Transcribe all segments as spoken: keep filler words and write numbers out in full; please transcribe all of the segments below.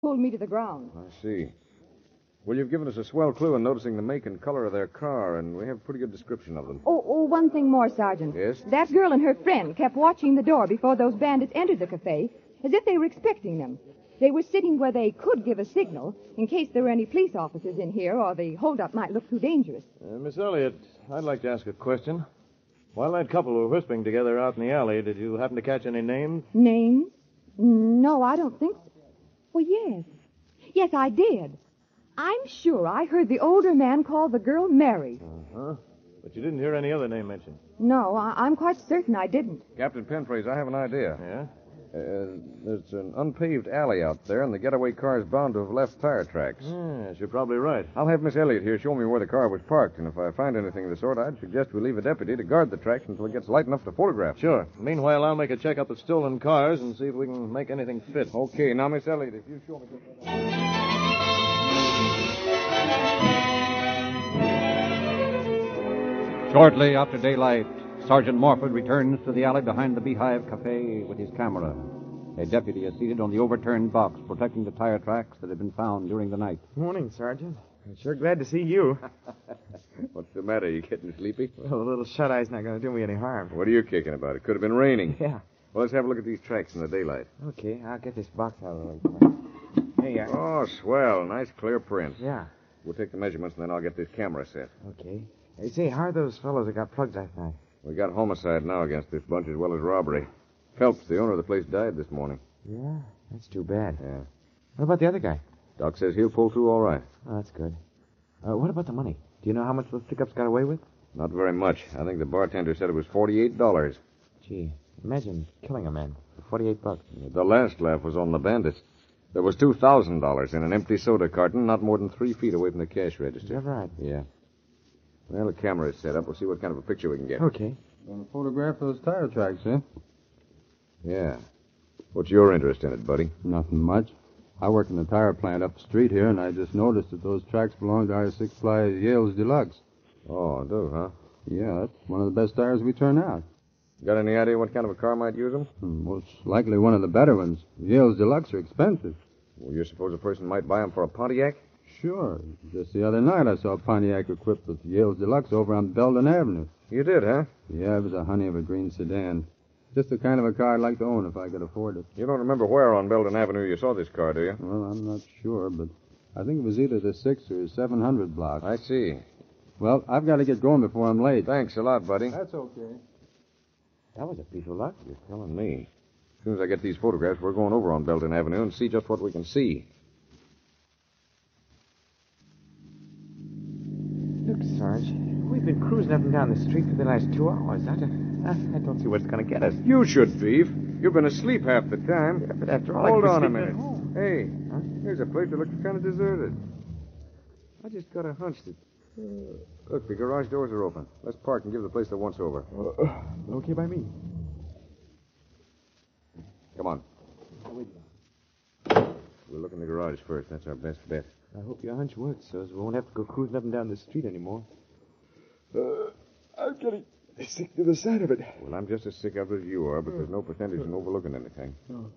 pulled me to the ground. I see. Well, you've given us a swell clue in noticing the make and color of their car, and we have a pretty good description of them. Oh, oh, one thing more, Sergeant. Yes? That girl and her friend kept watching the door before those bandits entered the cafe, as if they were expecting them. They were sitting where they could give a signal in case there were any police officers in here or the holdup might look too dangerous. Uh, Miss Elliott, I'd like to ask a question. While that couple were whispering together out in the alley, did you happen to catch any names? Names? No, I don't think so. Well, yes. Yes, I did. I'm sure I heard the older man call the girl Mary. Uh-huh. But you didn't hear any other name mentioned? No, I- I'm quite certain I didn't. Captain Penphrase, I have an idea. Yeah? Uh, there's an unpaved alley out there, and the getaway car is bound to have left tire tracks. Yes, you're probably right. I'll have Miss Elliott here show me where the car was parked, and if I find anything of the sort, I'd suggest we leave a deputy to guard the tracks until it gets light enough to photograph. Sure. Meanwhile, I'll make a check up of stolen cars and see if we can make anything fit. Okay, now, Miss Elliott, if you show me... Shortly after daylight, Sergeant Morford returns to the alley behind the Beehive Cafe with his camera. A deputy is seated on the overturned box protecting the tire tracks that had been found during the night. Morning, Sergeant. I'm sure glad to see you. What's the matter? You getting sleepy? Well, a little shut-eye's not going to do me any harm. What are you kicking about? It could have been raining. Yeah. Well, let's have a look at these tracks in the daylight. Okay, I'll get this box out of the way. There you are. Oh, swell. Nice clear print. Yeah. We'll take the measurements, and then I'll get this camera set. Okay. Hey, say, how are those fellows that got plugged last night? We got homicide now against this bunch as well as robbery. Phelps, the owner of the place, died this morning. Yeah, that's too bad. Yeah. What about the other guy? Doc says he'll pull through all right. Oh, that's good. Uh, what about the money? Do you know how much those pickups got away with? Not very much. I think the bartender said it was forty-eight dollars. Gee, imagine killing a man for forty-eight bucks. The last laugh was on the bandits. There was two thousand dollars in an empty soda carton not more than three feet away from the cash register. Is that right? Yeah. Well, the camera is set up. We'll see what kind of a picture we can get. Okay. Gonna photograph those tire tracks, eh? Yeah. What's your interest in it, buddy? Nothing much. I work in the tire plant up the street here, and I just noticed that those tracks belong to our six-ply Yale's Deluxe. Oh, do, huh? Yeah, that's one of the best tires we turn out. Got any idea what kind of a car might use them? Hmm, most likely one of the better ones. Yale's Deluxe are expensive. Well, you suppose a person might buy them for a Pontiac? Sure. Just the other night I saw a Pontiac equipped with Yale's Deluxe over on Belden Avenue. You did, huh? Yeah, it was a honey of a green sedan. Just the kind of a car I'd like to own if I could afford it. You don't remember where on Belden Avenue you saw this car, do you? Well, I'm not sure, but I think it was either the six or seven hundred block. I see. Well, I've got to get going before I'm late. Thanks a lot, buddy. That's okay. That was a piece of luck. You're telling me. As soon as I get these photographs, we're going over on Belden Avenue and see just what we can see. Look, Sarge, we've been cruising up and down the street for the last two hours. I don't, I don't see what's going to get us. You should, Beef. You've been asleep half the time. Yeah, but after all, Hold I could on a sleep at minute. home. Hey, Huh? here's a place that looks kind of deserted. I just got a hunch that... Uh, look, the garage doors are open. Let's park and give the place a once-over. Uh, okay by me. Come on. We'll look in the garage first. That's our best bet. I hope your hunch works, so we won't have to go cruising up and down the street anymore. Uh, I'm getting sick to the sight of it. Well, I'm just as sick of it as you are, but there's no percentage in overlooking anything.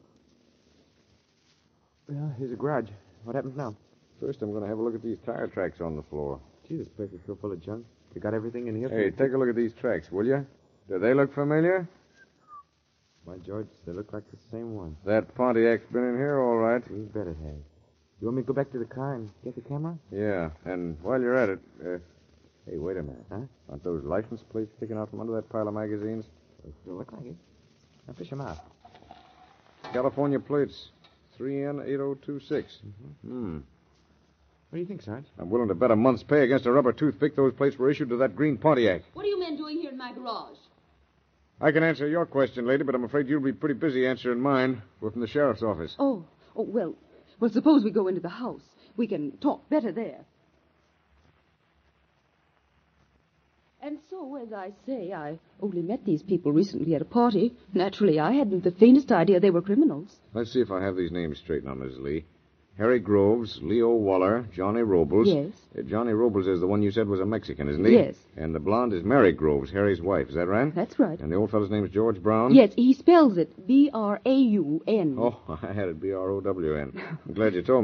Well, here's a garage. What happens now? First, I'm going to have a look at these tire tracks on the floor. Gee, this place is so full of junk. They got everything in here. Hey, take a look at these tracks, will you? Do they look familiar? Why, George, they look like the same one. That Pontiac's been in here, all right. You bet it has. You want me to go back to the car and get the camera? Yeah, and while you're at it, uh, hey, wait a minute. Huh? Aren't those license plates sticking out from under that pile of magazines? They still look like it. Now fish them out. California plates, three N eight oh two six. Mm-hmm. Hmm. What do you think, Sarge? I'm willing to bet a month's pay against a rubber toothpick those plates were issued to that green Pontiac. What are you men doing here in my garage? I can answer your question, lady, but I'm afraid you'll be pretty busy answering mine. We're from the sheriff's office. Oh, oh, well, well, suppose we go into the house. We can talk better there. And so, as I say, I only met these people recently at a party. Naturally, I hadn't the faintest idea they were criminals. Let's see if I have these names straight now, Missus Lee. Harry Groves, Leo Waller, Johnny Robles. Yes. Uh, Johnny Robles is the one you said was a Mexican, isn't he? Yes. And the blonde is Mary Groves, Harry's wife. Is that right? That's right. And the old fellow's name is George Brown? Yes, he spells it B R A U N. Oh, I had it B R O W N. I'm glad you told me.